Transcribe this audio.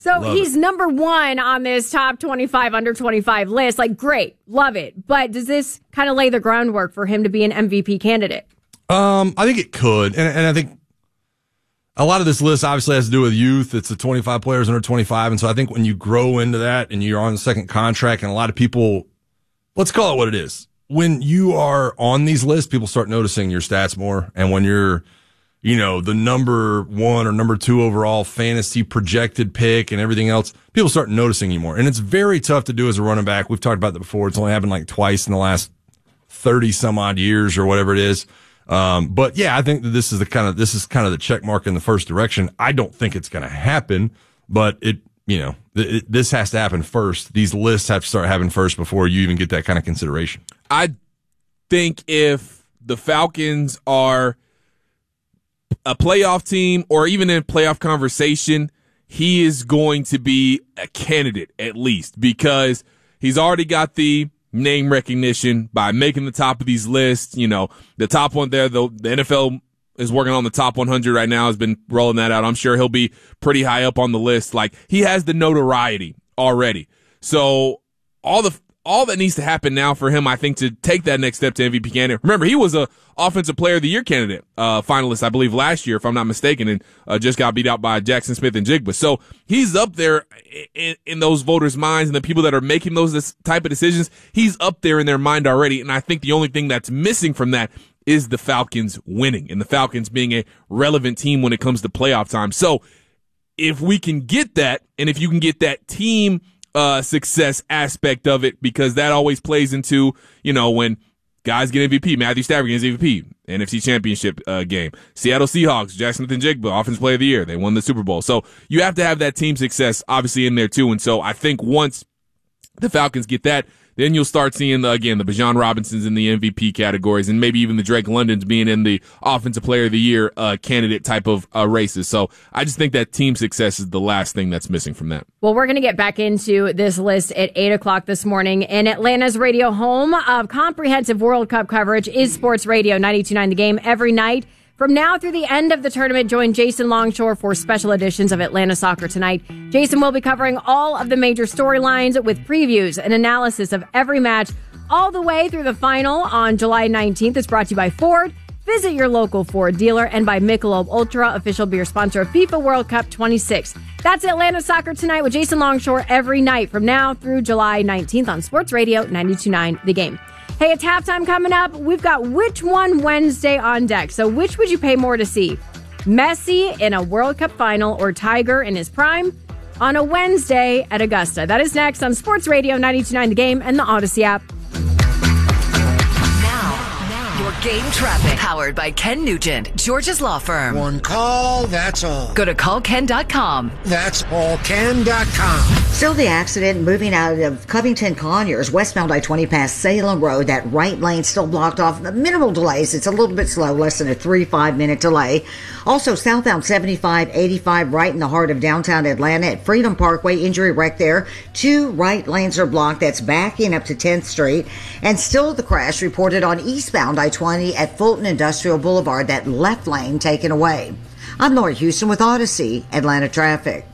So he's number one on this top 25 under 25 list. Like, great. Love it. But does this kind of lay the groundwork for him to be an MVP candidate? I think it could. And I think a lot of this list obviously has to do with youth. It's the 25 players under 25. And so I think when you grow into that and you're on the second contract and a lot of people, let's call it what it is. When you are on these lists, people start noticing your stats more. And when you're, the number one or number two overall fantasy projected pick and everything else, people start noticing you more. And it's very tough to do as a running back. We've talked about that before. It's only happened like twice in the last 30 some odd years or whatever it is. But yeah, I think that this is kind of the check mark in the first direction. I don't think it's going to happen, but this has to happen first. These lists have to start happening first before you even get that kind of consideration. I think if the Falcons are a playoff team or even in playoff conversation, he is going to be a candidate at least because he's already got the name recognition by making the top of these lists. The top one there, though, the NFL is working on the top 100 right now, has been rolling that out. I'm sure he'll be pretty high up on the list. Like, he has the notoriety already. So all that needs to happen now for him, I think, to take that next step to MVP candidate. Remember, he was a Offensive Player of the Year candidate, finalist, I believe, last year, if I'm not mistaken, and just got beat out by Jackson Smith-Njigba. So he's up there in those voters' minds and the people that are making those type of decisions. He's up there in their mind already, and I think the only thing that's missing from that is the Falcons winning and the Falcons being a relevant team when it comes to playoff time. So if we can get that, and if you can get that team success aspect of it, because that always plays into, when guys get MVP. Matthew Stafford gets MVP, NFC Championship game. Seattle Seahawks, Jackson Smith-Njigba, Offensive Player of the Year. They won the Super Bowl. So you have to have that team success obviously in there too. And so I think once the Falcons get that, then you'll start seeing, the Bijan Robinsons in the MVP categories and maybe even the Drake Londons being in the Offensive Player of the Year candidate type of races. So I just think that team success is the last thing that's missing from that. Well, we're going to get back into this list at 8 o'clock this morning. In Atlanta's radio home of comprehensive World Cup coverage is Sports Radio 92.9 The Game every night. From now through the end of the tournament, join Jason Longshore for special editions of Atlanta Soccer Tonight. Jason will be covering all of the major storylines with previews and analysis of every match all the way through the final on July 19th. It's brought to you by Ford. Visit your local Ford dealer, and by Michelob Ultra, official beer sponsor of FIFA World Cup 26. That's Atlanta Soccer Tonight with Jason Longshore every night from now through July 19th on Sports Radio 92.9 The Game. Hey, it's halftime coming up. We've got Which One Wednesday on deck. So which would you pay more to see? Messi in a World Cup final or Tiger in his prime on a Wednesday at Augusta? That is next on Sports Radio 92.9 The Game and the Odyssey app. Your game traffic. Powered by Ken Nugent, George's Law Firm. One call, that's all. Go to callken.com. That's allken.com. Still the accident moving out of Covington Conyers, westbound I-20 past Salem Road. That right lane still blocked off. Minimal delays. It's a little bit slow, less than a 3-5 minute delay. Also, southbound 75-85 right in the heart of downtown Atlanta at Freedom Parkway. Injury wreck there. 2 right lanes are blocked. That's backing up to 10th Street. And still the crash reported on eastbound I-20 at Fulton Industrial Boulevard. That left lane taken away. I'm Lori Houston with Odyssey Atlanta Traffic.